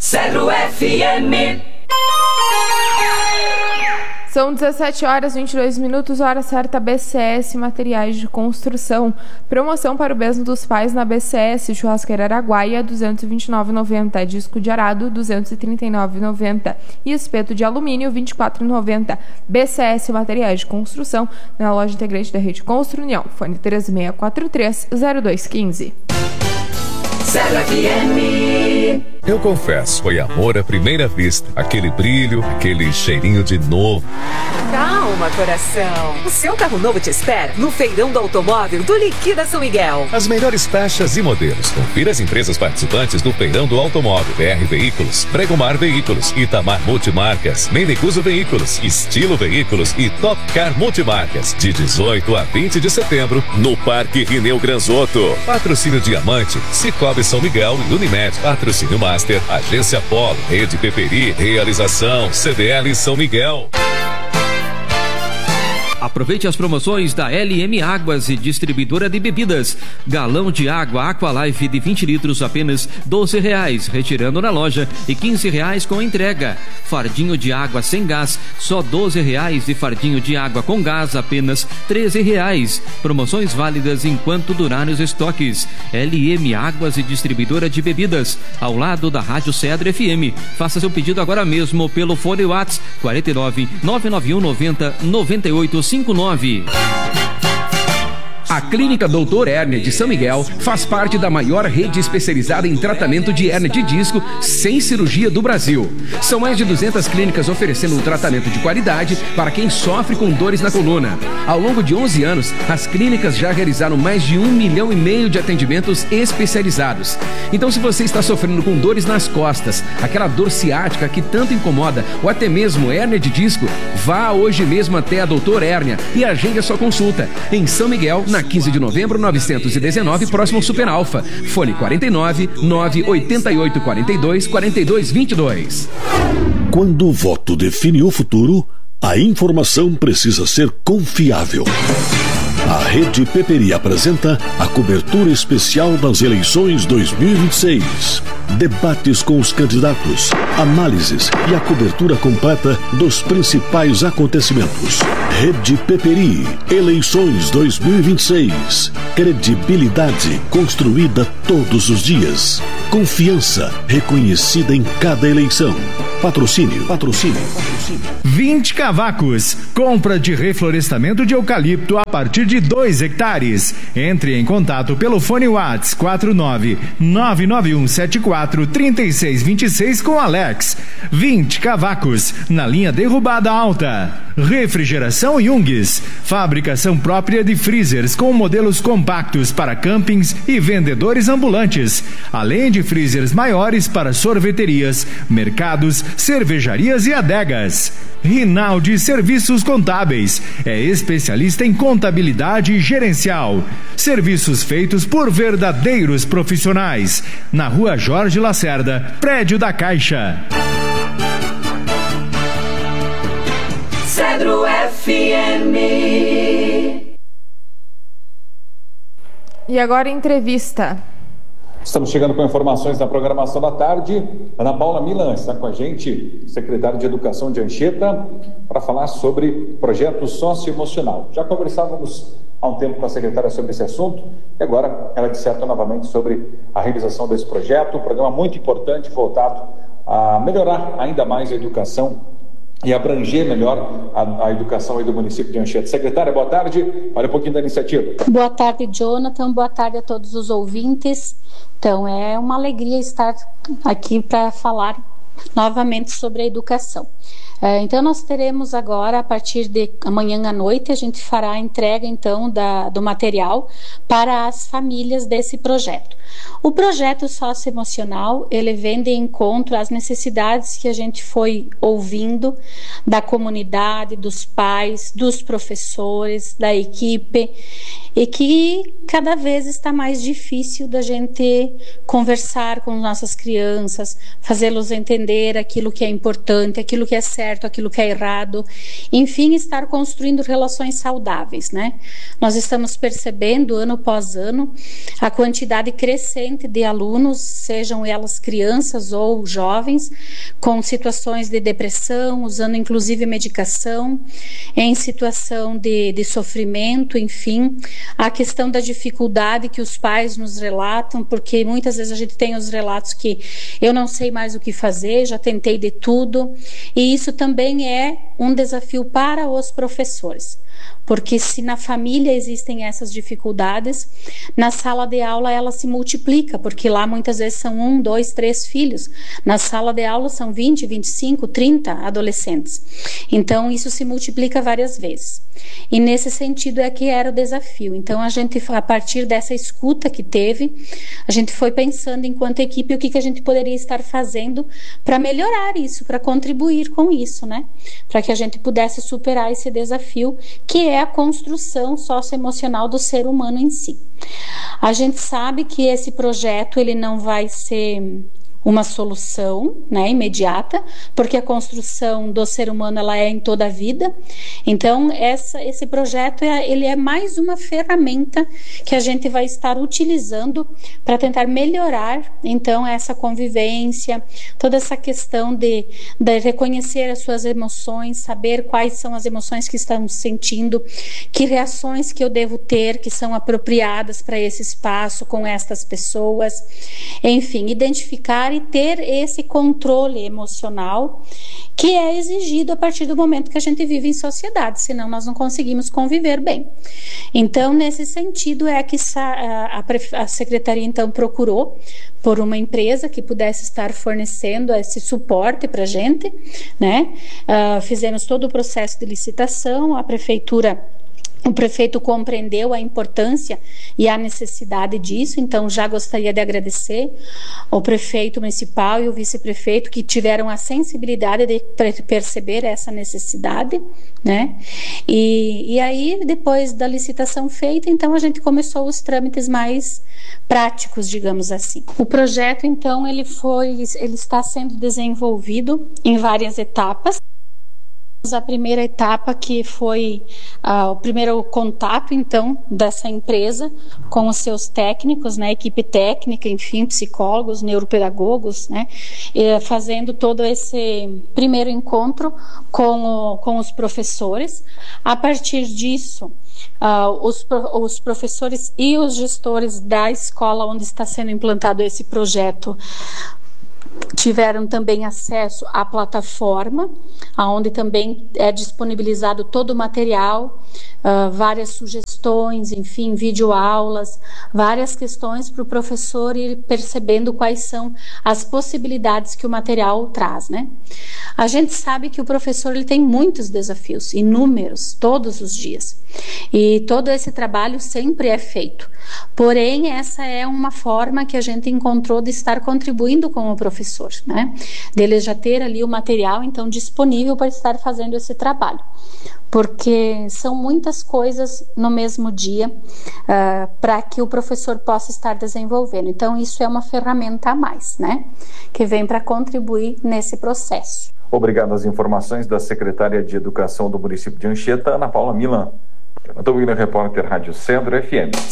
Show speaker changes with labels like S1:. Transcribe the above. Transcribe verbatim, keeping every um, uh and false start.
S1: Cedro F M.
S2: São dezessete horas e vinte e dois minutos, hora certa. B C S Materiais de Construção. Promoção para o Bênção dos Pais na B C S. Churrasqueira Araguaia, duzentos e vinte e nove reais e noventa centavos. Disco de arado, duzentos e trinta e nove reais e noventa centavos. E espeto de alumínio, vinte e quatro reais e noventa centavos. B C S Materiais de Construção, na loja integrante da Rede Constru União. Fone três seis quatro três, zero dois um cinco.
S1: Cedro F M.
S3: Eu confesso, foi amor à primeira vista. Aquele brilho, aquele cheirinho de novo.
S4: Calma, coração. O seu carro novo te espera no Feirão do Automóvel do Liquida São Miguel.
S3: As melhores taxas e modelos. Confira as empresas participantes do Feirão do Automóvel. B R Veículos, Pregomar Veículos, Itamar Multimarcas, Mendecuso Veículos, Estilo Veículos e Top Car Multimarcas. De dezoito a vinte de setembro, no Parque Rineu Granzotto. Patrocínio Diamante, Cicobi São Miguel e Unimed. Patrocínio Master, Agência Polo, Rede Peperi, Realização C D L São Miguel.
S5: Aproveite as promoções da L M Águas e Distribuidora de Bebidas. Galão de água Aqualife de vinte litros apenas doze reais, retirando na loja, e quinze reais com entrega. Fardinho de água sem gás, só doze reais, e fardinho de água com gás apenas treze reais. Promoções válidas enquanto durarem os estoques. L M Águas e Distribuidora de Bebidas, ao lado da Rádio Cedro F M. Faça seu pedido agora mesmo pelo fone WhatsApp quarenta e nove, nove nove um, noventa, noventa e oito cinquenta e nove.
S6: A Clínica Doutor Hérnia de São Miguel faz parte da maior rede especializada em tratamento de hérnia de disco sem cirurgia do Brasil. São mais de duzentas clínicas oferecendo um tratamento de qualidade para quem sofre com dores na coluna. Ao longo de onze anos, as clínicas já realizaram mais de um milhão e meio de atendimentos especializados. Então, se você está sofrendo com dores nas costas, aquela dor ciática que tanto incomoda, ou até mesmo hérnia de disco, vá hoje mesmo até a Doutor Hérnia e agende a sua consulta em São Miguel, na quinze de novembro, novecentos e dezenove, próximo ao Super Alfa. Fone quarenta e nove, nove oito oito, quarenta e dois, quarenta e dois, vinte e dois.
S7: Quando o voto define o futuro, a informação precisa ser confiável. A Rede Peperi apresenta a cobertura especial das eleições dois mil e vinte e seis. Debates com os candidatos, análises e a cobertura completa dos principais acontecimentos. Rede Peperi, eleições dois mil e vinte e seis. Credibilidade construída todos os dias. Confiança reconhecida em cada eleição. Patrocínio, patrocínio, patrocínio.
S8: vinte Cavacos. Compra de reflorestamento de eucalipto a partir de dois hectares. Entre em contato pelo fone WhatsApp quatro nove, nove nove um sete quatro, três seis dois seis com Alex. vinte Cavacos, na linha derrubada alta. Refrigeração Jungs. Fabricação própria de freezers com modelos compactos para campings e vendedores ambulantes. Além de freezers maiores para sorveterias, mercados, cervejarias e adegas. Rinaldi Serviços Contábeis. É especialista em contabilidade gerencial. Serviços feitos por verdadeiros profissionais. Na Rua Jorge Lacerda, prédio da Caixa.
S1: Cedro F M.
S2: E agora entrevista.
S9: Estamos chegando com informações da programação da tarde. Ana Paula Milan está com a gente, secretária de Educação de Anchieta, para falar sobre projeto socioemocional. Já conversávamos há um tempo com a secretária sobre esse assunto e agora ela disserta novamente sobre a realização desse projeto, um programa muito importante voltado a melhorar ainda mais a educação e abranger melhor a, a educação aí do município de Anchieta. Secretária, boa tarde. Olha um pouquinho da iniciativa.
S10: Boa tarde, Jonathan. Boa tarde a todos os ouvintes. Então, é uma alegria estar aqui para falar novamente sobre a educação. Então, nós teremos agora, a partir de amanhã à noite, a gente fará a entrega, então, da, do material para as famílias desse projeto. O projeto socioemocional, ele vem de encontro às necessidades que a gente foi ouvindo da comunidade, dos pais, dos professores, da equipe, e que cada vez está mais difícil da gente conversar com nossas crianças, fazê-los entender aquilo que é importante, aquilo que é certo certo, aquilo que é errado, enfim, estar construindo relações saudáveis, né? Nós estamos percebendo, ano após ano, a quantidade crescente de alunos, sejam elas crianças ou jovens, com situações de depressão, usando inclusive medicação, em situação de, de sofrimento, enfim, a questão da dificuldade que os pais nos relatam, porque muitas vezes a gente tem os relatos que eu não sei mais o que fazer, já tentei de tudo, e isso também é um desafio para os professores. Porque se na família existem essas dificuldades, na sala de aula ela se multiplica, porque lá muitas vezes são um, dois, três filhos. Na sala de aula são vinte, vinte e cinco, trinta adolescentes. Então isso se multiplica várias vezes. E nesse sentido é que era o desafio. Então a gente, a partir dessa escuta que teve, a gente foi pensando enquanto equipe o que, que a gente poderia estar fazendo para melhorar isso, para contribuir com isso, né? Para que a gente pudesse superar esse desafio, que é a construção socioemocional do ser humano em si. A gente sabe que esse projeto ele não vai ser uma solução, né, imediata, porque a construção do ser humano ela é em toda a vida. Então essa, esse projeto é, ele é mais uma ferramenta que a gente vai estar utilizando para tentar melhorar então essa convivência, toda essa questão de, de reconhecer as suas emoções, saber quais são as emoções que estamos sentindo, que reações que eu devo ter que são apropriadas para esse espaço com estas pessoas, enfim, identificar e ter esse controle emocional que é exigido a partir do momento que a gente vive em sociedade, senão nós não conseguimos conviver bem. Então, nesse sentido, é que a, a, a Secretaria, então, procurou por uma empresa que pudesse estar fornecendo esse suporte para a gente, né? Uh, fizemos todo o processo de licitação, a Prefeitura... O prefeito compreendeu a importância e a necessidade disso, então já gostaria de agradecer ao prefeito municipal e o vice-prefeito que tiveram a sensibilidade de perceber essa necessidade, né? E, e aí, depois da licitação feita, então a gente começou os trâmites mais práticos, digamos assim. O projeto, então, ele foi, ele está sendo desenvolvido em várias etapas. A primeira etapa que foi uh, o primeiro contato, então, dessa empresa com os seus técnicos, né, equipe técnica, enfim, psicólogos, neuropedagogos, né, e fazendo todo esse primeiro encontro com, o, com os professores. A partir disso, uh, os, os professores e os gestores da escola onde está sendo implantado esse projeto tiveram também acesso à plataforma, onde também é disponibilizado todo o material, uh, várias sugestões, enfim, videoaulas, várias questões para o professor ir percebendo quais são as possibilidades que o material traz, né? A gente sabe que o professor ele tem muitos desafios, inúmeros, todos os dias. E todo esse trabalho sempre é feito. Porém, essa é uma forma que a gente encontrou de estar contribuindo com o professor, né? Dele já ter ali o material, então, disponível para estar fazendo esse trabalho. Porque são muitas coisas no mesmo dia uh, para que o professor possa estar desenvolvendo. Então, isso é uma ferramenta a mais, né? Que vem para contribuir nesse processo.
S9: Obrigado às informações da secretária de Educação do município de Anchieta, Ana Paula Milan. Eu estou ouvindo o repórter Rádio Centro F M.